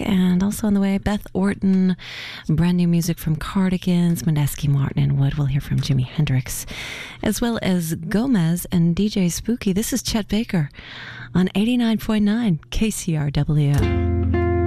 And also on the way, Beth Orton, brand new music from Cardigans, Moneski, Martin, and Wood. We'll hear from Jimi Hendrix, as well as Gomez and DJ Spooky. This is Chet Baker on 89.9 KCRW.